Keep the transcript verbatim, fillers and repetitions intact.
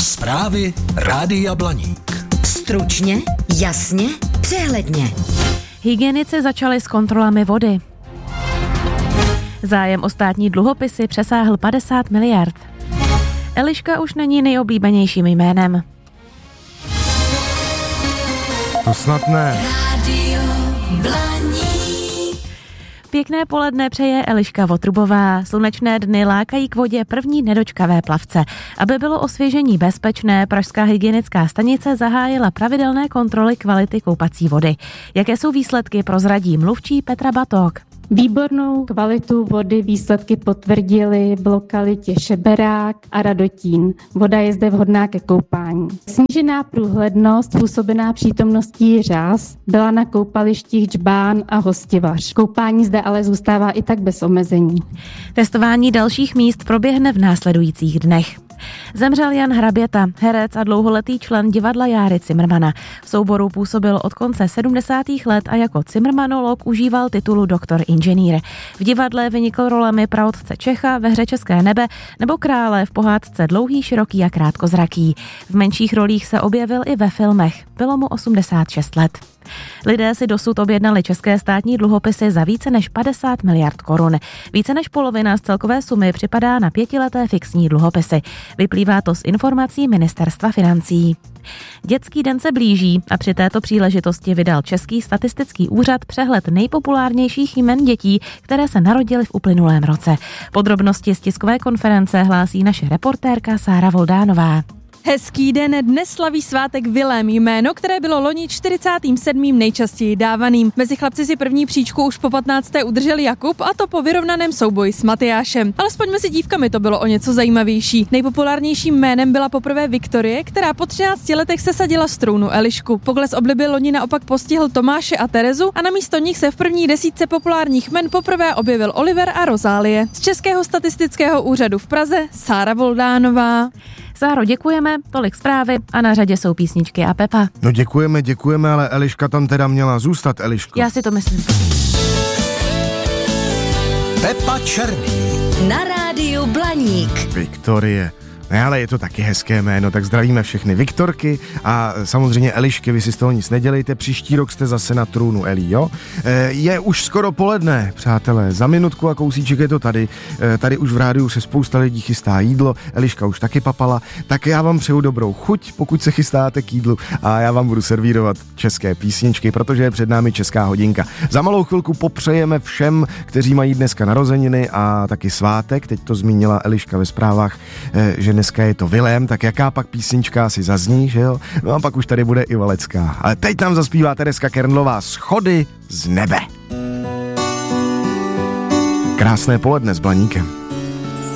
Zprávy Rádia Blaník. Stručně, jasně, přehledně. Hygienici začali s kontrolami vody. Zájem o státní dluhopisy přesáhl padesát miliard. Eliška už není nejoblíbenějším jménem. To snad ne. Rádio Blaník. Pěkné poledne přeje Eliška Votrubová. Slunečné dny lákají k vodě první nedočkavé plavce. Aby bylo osvěžení bezpečné, pražská hygienická stanice zahájila pravidelné kontroly kvality koupací vody. Jaké jsou výsledky, prozradí mluvčí Petra Batok. Výbornou kvalitu vody výsledky potvrdily v lokalitě Šeberák a Radotín. Voda je zde vhodná ke koupání. Snížená průhlednost způsobená přítomností řas byla na koupalištích Džbán a Hostivař. Koupání zde ale zůstává i tak bez omezení. Testování dalších míst proběhne v následujících dnech. Zemřel Jan Hraběta, herec a dlouholetý člen divadla Járy Cimrmana. V souboru působil od konce sedmdesátých let a jako cimrmanolog užíval titulu doktor inženýr. V divadle vynikl rolemi praotce Čecha ve hře České nebe nebo krále v pohádce Dlouhý, široký a krátkozraký. V menších rolích se objevil i ve filmech. Bylo mu osmdesát šest let. Lidé si dosud objednali české státní dluhopisy za více než padesát miliard korun. Více než polovina z celkové sumy připadá na pětileté fixní dluhopisy. Vyplývá to z informací Ministerstva financí. Dětský den se blíží a při této příležitosti vydal Český statistický úřad přehled nejpopulárnějších jmen dětí, které se narodily v uplynulém roce. Podrobnosti z tiskové konference hlásí naše reportérka Sára Voldánová. Hezký den, dnes slaví svátek Vilém, jméno, které bylo loni čtyřicátým sedmým nejčastěji dávaným. Mezi chlapci si první příčku už po patnácté udržel Jakub, a to po vyrovnaném souboji s Matyášem. Alespoň mezi dívkami to bylo o něco zajímavější. Nejpopulárnějším jménem byla poprvé Viktorie, která po třinácti letech sesadila z trůnu Elišku. Pokles obliby loni naopak postihl Tomáše a Terezu a namísto nich se v první desítce populárních jmen poprvé objevil Oliver a Rozálie. Z Českého statistického úřadu v Praze Sára Voldánová. Sáro, děkujeme, tolik zprávy a na řadě jsou písničky a Pepa. No děkujeme, děkujeme, ale Eliška tam teda měla zůstat, Eliško. Já si to myslím. Pepa Černý. Na rádiu Blaník. Viktorie. Ne, ale je to taky hezké jméno, tak zdravíme všechny Viktorky a samozřejmě Elišky, vy si z toho nic nedělejte, příští rok jste zase na trůnu Eli, jo? E, je už skoro poledne, přátelé, za minutku a kousíček je to tady, e, tady už v rádiu se spousta lidí chystá jídlo, Eliška už taky papala, tak já vám přeju dobrou chuť, pokud se chystáte k jídlu, a já vám budu servírovat české písničky, protože je před námi česká hodinka. Za malou chvilku popřejeme všem, kteří mají dneska narozeniny a taky svátek, teď to zmínila Eliška ve zprávách, e, že dneska je to Vilém, tak jaká pak písnička si zazní, že jo? No a pak už tady bude i Valecká. Ale teď nám zaspívá Tereska Kernlová Schody z nebe. Krásné poledne s Blaníkem.